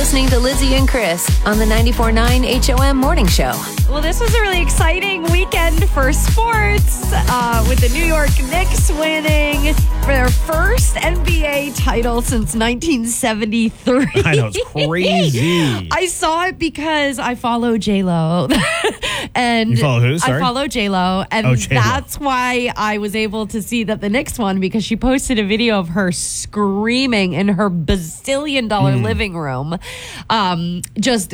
listening to Lizzie and Chris on the 94.9 HOM Morning Show. Well, this was a really exciting weekend for sports with the New York Knicks winning for their first NBA title since 1973. I know, it's crazy. I saw it because I follow J-Lo. And you follow who? Sorry? I follow J-Lo. And that's why I was able to see that the Knicks won, because she posted a video of her screaming in her bazillion-dollar living room. Just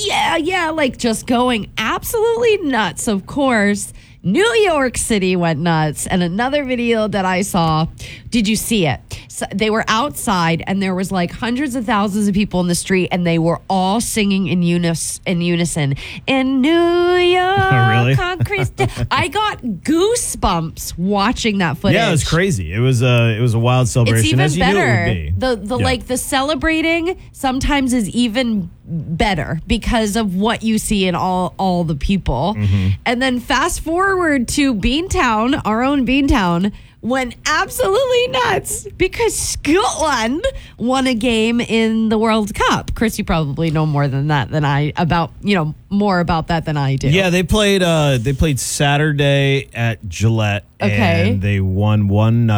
going absolutely nuts. Of course, New York City went nuts. And another video that I saw, did you see it? So they were outside and there was like hundreds of thousands of people in the street and they were all singing in unison. In New York, really? concrete. I got goosebumps watching that footage. Yeah, it was crazy. It was a wild celebration. It's even as you better. Knew it would be. Like the celebrating sometimes is even better because of what you see in all the people. Mm-hmm. And then fast forward to Beantown, our own Beantown, went absolutely nuts because Scotland won a game in the World Cup. Chris, you probably know more than that than I more about that than I do. Yeah, they played Saturday at Gillette, and they won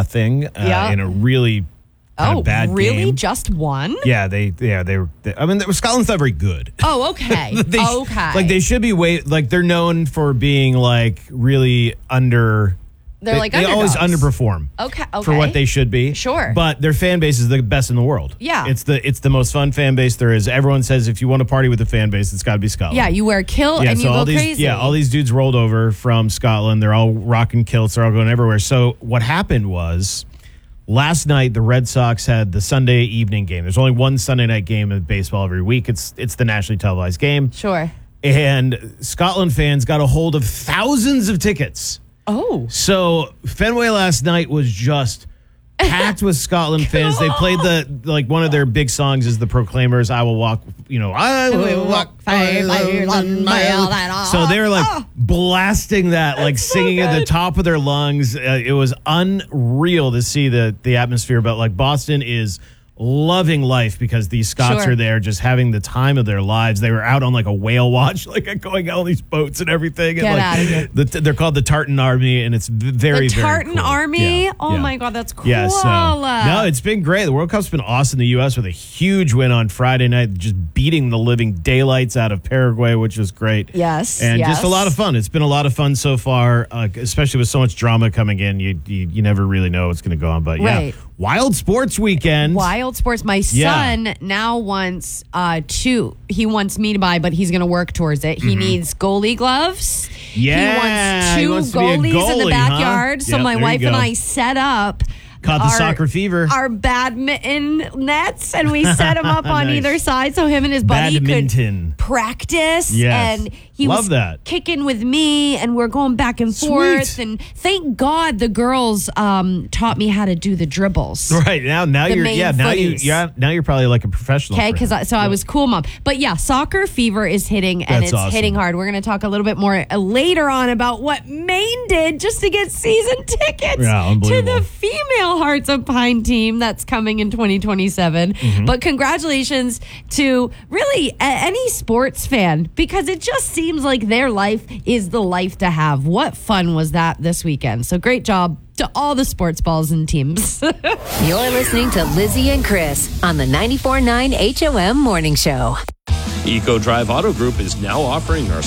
1-0 in a really bad game. Really? Just one? Yeah, they were. I mean, Scotland's not very good. Oh, okay. Okay. Like they should be they're known for being like really under. They're like they always underperform. Okay. For what they should be. Sure. But their fan base is the best in the world. Yeah. It's the most fun fan base there is. Everyone says if you want to party with the fan base, it's got to be Scotland. Yeah, you wear kilt and you go crazy. Yeah, all these dudes rolled over from Scotland. They're all rocking kilts. They're all going everywhere. So what happened was last night the Red Sox had the Sunday evening game. There's only one Sunday night game of baseball every week. It's the nationally televised game. Sure. And Scotland fans got a hold of thousands of tickets. Oh. So Fenway last night was just packed with Scotland fans. They played one of their big songs is the Proclaimers, I Will Walk, I will walk 5,000 miles. So they were like blasting that, like singing at the top of their lungs. It was unreal to see the atmosphere, but like Boston is loving life because these Scots are there just having the time of their lives. They were out on like a whale watch, like going out on these boats and everything. Get and out of here. They're called the Tartan Army, and it's very, the Tartan very cool. Army? Yeah, oh yeah. my God, that's cool. Yeah, so no, it's been great. The World Cup's been awesome in the U.S. with a huge win on Friday night, just beating the living daylights out of Paraguay, which was great. Yes, and just a lot of fun. It's been a lot of fun so far, especially with so much drama coming in. You never really know what's going to go on, but yeah, wild sports weekend. Wild sports. My son now wants he wants me to buy, but he's going to work towards it. He needs goalie gloves. Yeah, he wants two goalies in the backyard. Huh? So my wife and I set up. Caught the soccer fever. Our badminton nets, and we set them up on either side so him and his buddy could practice. Yes. And he was kicking with me, and we're going back and forth. And thank God the girls taught me how to do the dribbles. Right now you're probably like a professional. Okay, because I was cool, Mom. But yeah, soccer fever is hitting, and it's hitting hard. We're going to talk a little bit more later on about what Maine did just to get season tickets to the female Hearts of Pine team that's coming in 2027. But congratulations to really any sports fan, because it just seems like their life is the life to have. What fun was that this weekend? So great job to all the sports balls and teams. You're listening to Lizzie and Chris on the 94.9 HOM Morning Show. Eco Drive Auto Group is now offering our